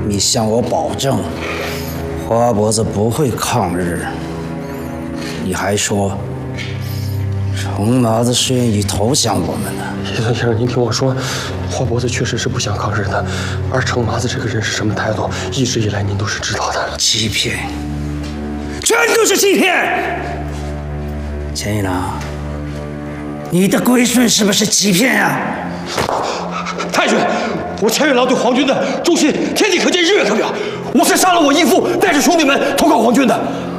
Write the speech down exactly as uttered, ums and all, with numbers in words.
你向我保证，花脖子不会抗日。你还说，程麻子是愿意投降我们的。 先生，先生，您听我说，花脖子确实是不想抗日的，而程麻子这个人是什么态度，一直以来您都是知道的。 欺骗，全都是欺骗！钱一郎，你的归顺是不是欺骗呀、 啊？太君，我钱月郎对皇军的忠心，天地可见，日月可表。我是杀了我义父，带着兄弟们投靠皇军的。